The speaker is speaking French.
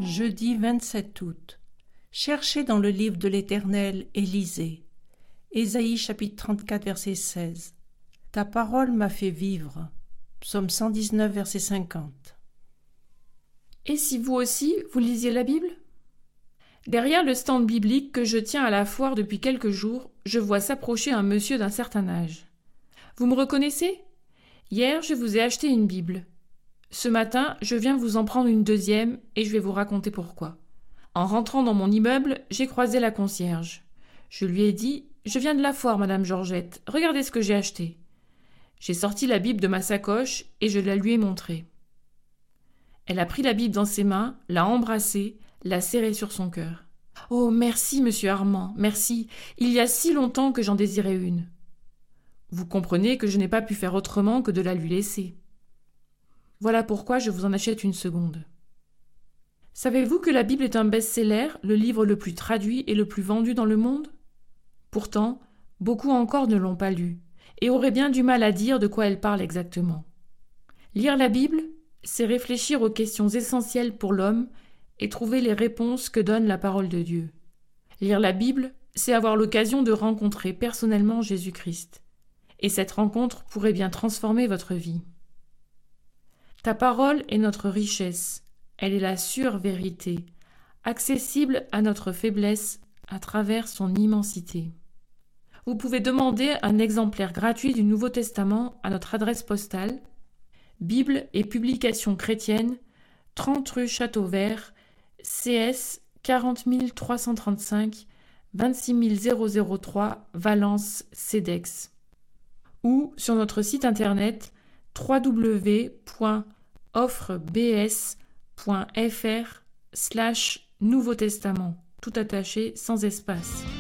Jeudi 27 août. Cherchez dans le livre de l'Éternel et lisez. Ésaïe chapitre 34 verset 16. Ta parole m'a fait vivre. Psaume 119 verset 50. Et si vous aussi, vous lisiez la Bible ? Derrière le stand biblique que je tiens à la foire depuis quelques jours, je vois s'approcher un monsieur d'un certain âge. Vous me reconnaissez ? Hier, je vous ai acheté une Bible. Ce matin, je viens vous en prendre une deuxième et je vais vous raconter pourquoi. En rentrant dans mon immeuble, j'ai croisé la concierge. Je lui ai dit « Je viens de la foire, Madame Georgette. Regardez ce que j'ai acheté. » J'ai sorti la Bible de ma sacoche et je la lui ai montrée. Elle a pris la Bible dans ses mains, l'a embrassée, l'a serrée sur son cœur. « Oh, merci, monsieur Armand, merci. Il y a si longtemps que j'en désirais une. » Vous comprenez que je n'ai pas pu faire autrement que de la lui laisser. Voilà pourquoi je vous en achète une seconde. Savez-vous que la Bible est un best-seller, le livre le plus traduit et le plus vendu dans le monde ? Pourtant, beaucoup encore ne l'ont pas lu et auraient bien du mal à dire de quoi elle parle exactement. Lire la Bible, c'est réfléchir aux questions essentielles pour l'homme et trouver les réponses que donne la parole de Dieu. Lire la Bible, c'est avoir l'occasion de rencontrer personnellement Jésus-Christ. Et cette rencontre pourrait bien transformer votre vie. Ta parole est notre richesse, elle est la sûre vérité, accessible à notre faiblesse à travers son immensité. Vous pouvez demander un exemplaire gratuit du Nouveau Testament à notre adresse postale, Bible et publications chrétiennes, 30 rue Château Vert, CS 40 335, 26 003, Valence, CEDEX. Ou sur notre site internet www.offrebs.fr/Nouveau Testament, tout attaché sans espace.